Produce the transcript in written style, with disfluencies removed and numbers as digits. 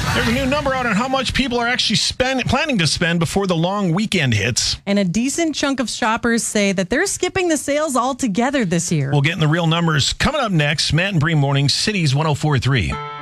There's a new number out on how much people are actually planning to spend before the long weekend hits. And a decent chunk of shoppers say that they're skipping the sales altogether this year. We'll get in the real numbers coming up next. Matt and Bree Mornings, Cities 104.3.